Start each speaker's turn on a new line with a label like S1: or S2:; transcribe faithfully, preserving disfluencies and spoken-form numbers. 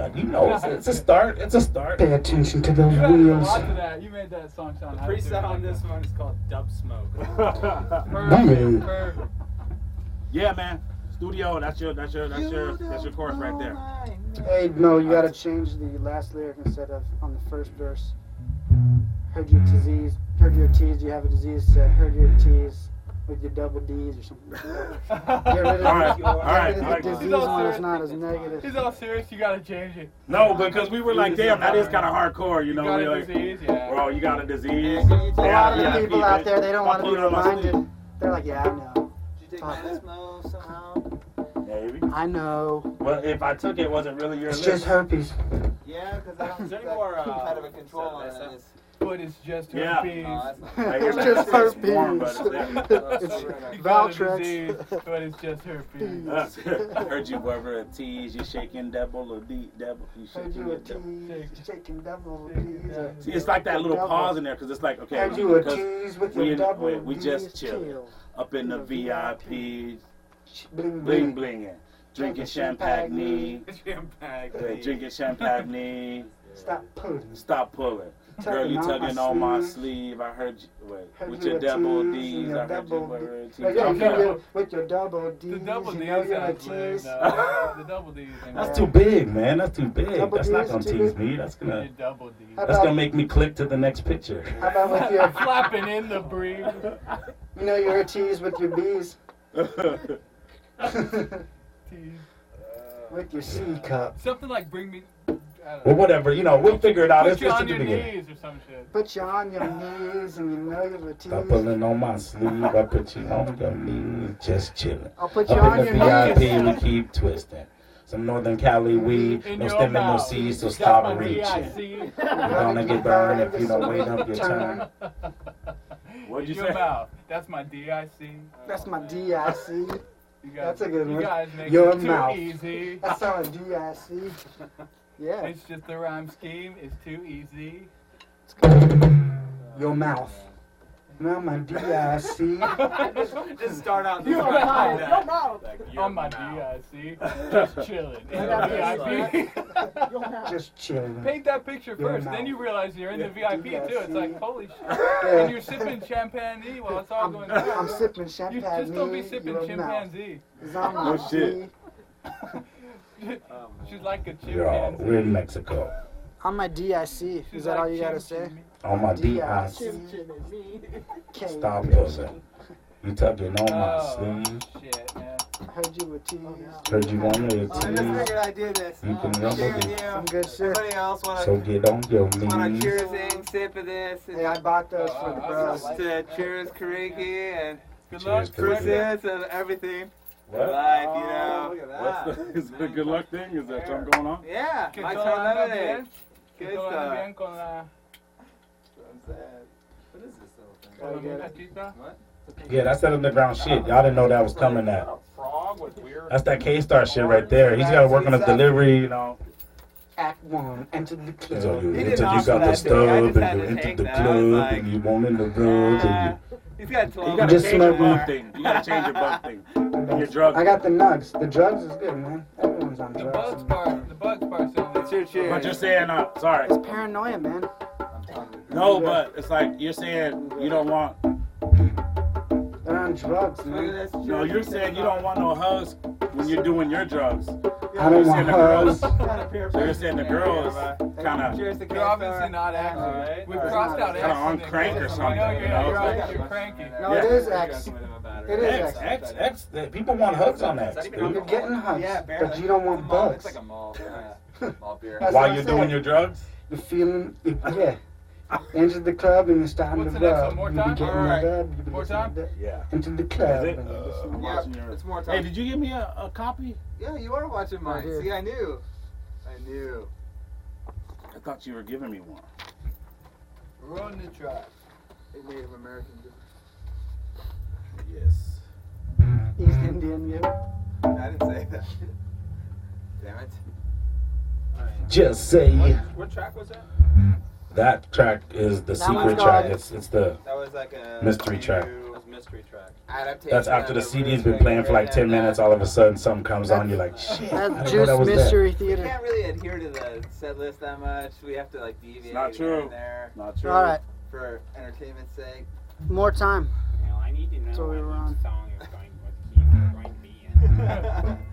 S1: but you know, it's, it's a start. It's a start.
S2: Pay attention to those
S3: You added a
S2: wheels.
S3: lot to that. You made that song sound.
S4: The preset on this one is called Dub Smoke.
S2: Boom.
S3: Perfect.
S1: Yeah, man. Studio. That's your. That's your. That's your. That's your chorus right there.
S2: Hey, no, you gotta change the last lyric instead of on the first verse. Heard your disease, heard your T's, you have a disease, said heard your T's with your double D's or something like that. Get rid of,
S1: All right,
S2: get
S1: all right,
S2: rid
S1: all right.
S2: of the disease
S3: He's all
S2: one, it's
S3: serious.
S2: not as negative.
S3: He's all serious. You gotta change it.
S1: No, because we were like, damn, that is kind of hardcore, you
S3: You
S1: know.
S3: got
S1: we're
S3: a
S1: like,
S3: disease, yeah.
S1: bro, you got a disease.
S4: Yeah, can you
S2: A
S4: take
S2: lot of the
S1: yeah,
S2: people
S1: yeah,
S2: out there, they don't want to
S1: I'll
S2: be
S1: put it on my
S2: reminded.
S1: sleeve.
S2: They're like, yeah, I know.
S4: Did you take Gizmo somehow?
S1: Maybe.
S2: I know.
S1: Well, if I took it, it wasn't really your
S2: It's
S1: list.
S2: just herpes.
S4: Yeah, because I don't
S5: Is there
S4: think
S5: any more,
S4: that
S5: uh,
S4: kind of a control on
S5: Vanessa?
S4: this.
S3: But it's just
S1: Yeah.
S3: herpes.
S4: Oh, that's not
S1: Like,
S2: It's
S1: it's
S2: just
S1: it's warm,
S2: herpes.
S1: but it's-
S2: It's
S3: You got a
S2: Valtrex.
S3: disease, but it's just herpes.
S1: I heard you were a tease, you shaking double or deep double. You
S2: Heard
S1: shaking
S2: you a
S1: your double.
S2: tease, shaking double
S3: Shaking
S2: D's.
S3: double.
S1: See, it's like that little
S2: Double.
S1: pause in there because it's like, okay,
S2: Heard you a
S1: because
S2: tease with
S1: we
S2: your
S1: in-
S2: double
S1: we- we just
S2: D's,
S1: chill. up in the V I P,
S2: Bling
S1: bling
S2: bling.
S1: blinging, drinking champagne,
S4: Champagne.
S1: uh, drinking champagne.
S2: Stop pulling.
S1: Stop pulling. Girl, you tugging on my sleeve. I heard you. Wait,
S2: Heard
S1: with
S2: you
S1: your
S2: a
S1: double
S2: tease
S1: D's.
S2: and your
S1: I heard you
S2: double
S1: were a
S2: D-
S1: tease.
S2: No, yeah,
S1: Okay.
S2: you do with your double D's.
S3: The double
S2: you
S3: D
S2: know you're a
S3: sounds lame,
S2: tease.
S3: though. The double D thing.
S1: That's too big, man. That's too big.
S2: Double
S1: That's not
S2: D's
S1: gonna
S2: too
S1: tease
S2: big?
S1: me. That's
S3: Your
S1: gonna.
S3: double D.
S2: How
S1: That's gonna
S2: about-
S1: make me click to the next picture.
S2: How about with your,
S3: Flapping in the breeze.
S2: you know you're a tease with your B's?
S3: Tease.
S2: With your C cup.
S3: Something like bring me. I don't
S1: Well,
S3: know.
S1: whatever. You know, we'll figure it out.
S3: Put
S1: It's
S3: you
S1: just
S3: on
S1: at the
S3: your
S1: beginning.
S3: knees or some shit.
S2: Put you on your knees and you know you're a tease.
S1: Stop pulling on my sleeve. I put you on your knees, just chilling.
S2: I'll put you
S1: Up
S2: on
S1: in
S2: your
S1: the V I P,
S2: knees.
S1: we keep twisting. Some Northern Cali weed,
S3: In
S1: no
S3: your
S1: stem and no
S3: mouth.
S1: seed, so
S3: Got
S1: stop
S3: my
S1: reaching.
S3: D I C.
S1: You're gonna get burned if you don't wait up your turn. What'd
S3: In
S1: you
S3: your
S1: say?
S3: mouth. That's my D I C.
S2: That's my D I C.
S3: You guys,
S2: That's a good
S3: you
S2: one.
S3: guys make
S2: Your
S3: it too
S2: mouth.
S3: easy.
S2: That's our D I C. Yeah.
S3: It's just the rhyme scheme is too easy.
S2: Your mouth. Now my D I C.
S4: Just start out the
S3: Your
S4: song
S3: mouth.
S4: like
S3: Your
S4: that. Like, your
S3: On my
S4: mouth.
S3: D I C. Just chilling. In the V I P.
S2: Just chilling.
S3: Paint that picture
S2: Your
S3: first,
S2: mouth.
S3: then you realize you're in the V I P too. It's like, holy shit.
S2: Yeah.
S3: And you're sipping champagne while it's all
S2: I'm,
S3: going
S2: I'm
S3: down.
S2: sipping
S3: You
S2: champagne.
S3: just don't be sipping
S2: your mouth.
S3: chimpanzee.
S2: It's on my
S1: No shit.
S2: D.
S3: She's like a
S1: Yo,
S3: chimpanzee.
S1: we're in Mexico.
S2: On my D I C.
S3: She's
S2: Is that
S3: like
S2: all you gotta
S3: chim
S2: say?
S3: chimmy.
S1: On my D I C.
S2: K.
S1: Stop pulling. You tugging on my
S3: Oh,
S1: sleeve.
S3: shit, man.
S2: Heard you were teased.
S1: Heard you wanted a
S4: Oh, I just
S1: tease.
S4: figured I'd do this.
S1: You can
S4: Share
S1: rumble
S4: with
S1: it.
S4: you.
S2: Some good shit.
S4: Somebody else want
S1: So
S4: to
S1: get on your
S4: want to
S1: knees.
S4: cheersing, sip of this,
S2: Hey,
S4: and
S2: I bought those for the
S3: Oh,
S2: bros.
S3: I
S4: to cheers Kariki and
S3: Good
S1: Cheers,
S3: luck.
S1: Kariki.
S4: presents and everything.
S1: What?
S4: Life, you know.
S5: Look at
S1: What's
S5: that.
S1: the, is it a good luck thing? Is that something going on?
S4: Yeah,
S3: Que
S4: my
S3: todo
S4: turn
S3: anda
S4: lemonade.
S3: bien. Que
S4: Good
S3: todo anda
S4: stuff.
S3: bien con la...
S5: What is this little thing?
S3: con la
S2: I get it.
S3: muchachita.
S1: Yeah, that's that underground shit. Y'all didn't know that was coming. That
S5: A frog with weird.
S1: that's that K-Star shit right there. He's got to work on his delivery, you know.
S2: Act one. Enter the club.
S1: So you
S4: He
S1: entered,
S4: didn't
S1: you
S4: offer
S1: got the
S4: that to me. I
S1: stub,
S4: just had
S1: and you
S4: to
S1: entered
S4: take
S1: the
S4: that. I was
S1: club,
S4: like,
S1: and you want in the rub,
S4: Uh,
S1: and
S4: he's got
S1: you,
S4: twelve.
S1: you gotta
S2: Just
S1: change your
S2: smoking.
S1: bug thing. You gotta change your bug thing. And your drug.
S2: I got the nugs. The drugs is good, man. Everyone's on
S3: The
S2: drugs.
S3: bugs part, the bugs part sounds
S4: It's your cheers.
S1: But you're saying, uh, sorry.
S2: It's paranoia, man.
S1: No, but it's like you're saying you don't want.
S2: They're on drugs,
S4: Look at
S2: man.
S4: this.
S1: No, you're saying you don't want no hugs when you're doing your drugs.
S2: I don't
S1: You're
S2: want
S1: saying the girls.
S2: hugs.
S1: So you're saying the girls kind of.
S4: Cheers to
S3: You're obviously not
S4: Alright.
S3: acting. We've crossed out
S1: Kinda on
S3: acting.
S1: crank or
S3: I
S1: something,
S3: know
S1: you
S3: you're,
S1: know?
S3: you're, on- you're cranky.
S2: No, it is X. It is
S1: X,
S2: X.
S1: X, X. the- People want hugs on X,
S2: You're
S1: dude.
S2: getting hugs,
S4: Yeah, barely.
S2: but you don't want bugs.
S5: It's like a mall. Yeah. Mall beer.
S2: That's
S1: While
S2: what
S1: you're
S2: I'm
S1: doing
S2: saying.
S1: your drugs.
S2: You're feeling, yeah. Enter the club and you're starting
S3: What's
S2: to
S3: the next
S2: rub.
S3: one? More
S2: You be
S3: time?
S2: getting
S4: Alright.
S2: the rub. You be
S3: More
S2: listening
S3: time?
S2: to that.
S1: Yeah.
S2: Into the club.
S1: Is it?
S2: and
S1: Uh,
S2: you're listening.
S1: I'm
S4: Yeah,
S1: watching your.
S4: it's more time.
S1: Hey, did you give me a, a copy?
S4: Yeah, you are watching mine.
S2: Right here.
S4: See, I knew. I knew.
S1: I thought you were giving me one.
S3: Run the track.
S4: A Native American.
S1: Yes.
S2: East Indian, yeah.
S4: I didn't say that. Damn it.
S1: Just say.
S5: What, what track was that?
S6: That track is the
S2: That
S6: secret
S2: one's
S6: track.
S2: got-
S6: It's it's the
S4: That was like a
S6: Mystery track.
S4: new
S5: That's mystery track.
S4: adaptation.
S6: that's after the
S4: of
S6: C D's
S4: Roots
S6: been
S4: record
S6: playing for like ten
S4: and,
S6: minutes.
S4: uh,
S6: All of a sudden, something comes on. You're like, shit. I
S2: That's
S6: didn't know
S2: Juice
S6: that was
S2: Mystery
S4: We
S2: Theater.
S4: can't really adhere to the set list that much. We have to like deviate
S1: not
S4: here
S1: true.
S4: and there
S1: Not true.
S2: All right,
S4: for entertainment's sake.
S2: more time.
S3: Well, I need to know
S2: So we
S3: what
S2: were on.
S3: each song is going, what key it's going to be in.